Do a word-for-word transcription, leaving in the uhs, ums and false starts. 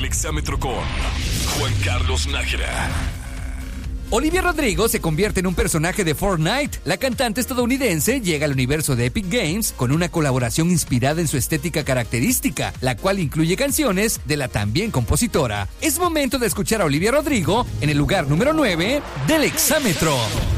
Exámetro con Juan Carlos Nájera. Olivia Rodrigo se convierte en un personaje de Fortnite. La cantante estadounidense llega al universo de Epic Games con una colaboración inspirada en su estética característica, la cual incluye canciones de la también compositora. Es momento de escuchar a Olivia Rodrigo en el lugar número nueve del Exámetro.